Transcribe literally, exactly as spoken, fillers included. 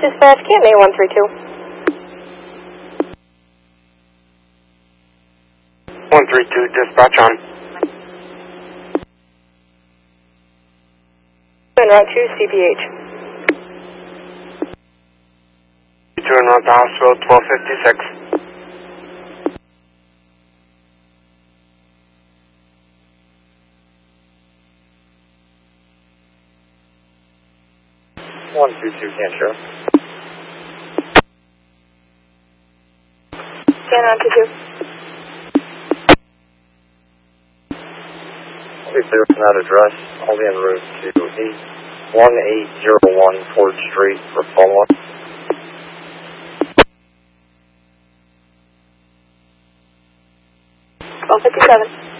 dispatch, Camp A one three two. one three two, dispatch on. En route to C P H. two en route to hospital, twelve fifty-six. one two two, can't show. Scan on two two. I'll be clear from that address. I'll be en route to eight one eight zero one Ford Street for follow-up. twelve fifty-seven.